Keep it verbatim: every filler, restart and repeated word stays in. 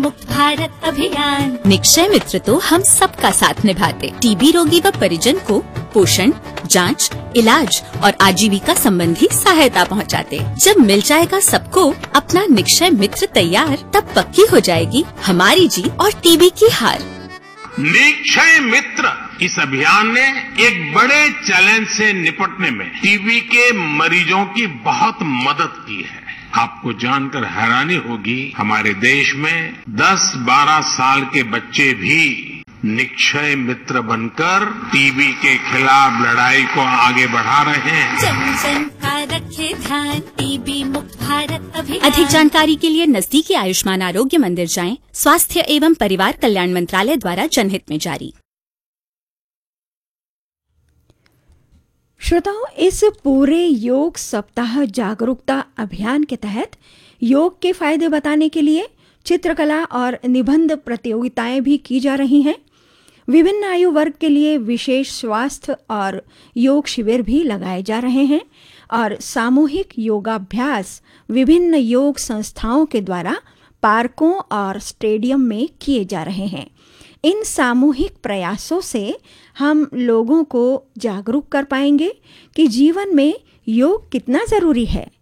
मुक्त भारत अभियान। निक्षय मित्र तो हम सबका साथ निभाते, टीबी रोगी व परिजन को पोषण, जांच, इलाज और आजीविका संबंधी सहायता पहुंचाते। जब मिल जाएगा सबको अपना निक्षय मित्र तैयार, तब पक्की हो जाएगी हमारी जीत और टीबी की हार। निक्षय मित्र इस अभियान ने एक बड़े चैलेंज से निपटने में टीबी के मरीजों की बहुत मदद की है। आपको जानकर हैरानी होगी, हमारे देश में दस बारह साल के बच्चे भी निक्षय मित्र बनकर टीबी के खिलाफ लड़ाई को आगे बढ़ा रहे हैं। जन जन का रखे ध्यान, टीबी मुक्त भारत अभियान। अधिक जानकारी के लिए नजदीकी आयुष्मान आरोग्य मंदिर जाएं। स्वास्थ्य एवं परिवार कल्याण मंत्रालय द्वारा जनहित में जारी। श्रोताओं, इस पूरे योग सप्ताह जागरूकता अभियान के तहत योग के फायदे बताने के लिए चित्रकला और निबंध प्रतियोगिताएं भी की जा रही हैं। विभिन्न आयु वर्ग के लिए विशेष स्वास्थ्य और योग शिविर भी लगाए जा रहे हैं और सामूहिक योगाभ्यास विभिन्न योग संस्थाओं के द्वारा पार्कों और स्टेडियम में किए जा रहे हैं। इन सामूहिक प्रयासों से हम लोगों को जागरूक कर पाएंगे कि जीवन में योग कितना जरूरी है।